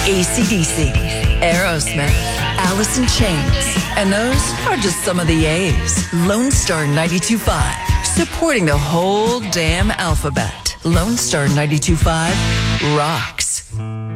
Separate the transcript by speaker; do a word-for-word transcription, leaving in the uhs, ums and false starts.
Speaker 1: A C D C, Aerosmith, Alice in Chains, and those are just some of the A's. Lone Star ninety-two point five, supporting the whole damn alphabet. Lone Star ninety-two point five rocks.